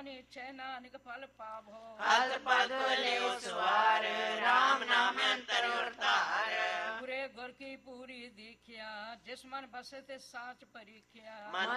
ਇਛੈ ਨਾਨਕ ਫਲ ਪਾਵੋ। ਹਲ ਪਦ ਲਿਓ ਸਵਾਰ, ਰਾਮ ਨਾਮ ਅੰਤਰ ਉਰਤਾਰ। ਗੁਰੇ ਗੁਰ ਕੀ ਪੂਰੀ ਦੀਖਿਆ, ਜਿਸ ਮਨ ਬਸੇ ਤੇ ਸਾਚ ਪਰੀਖਿਆ।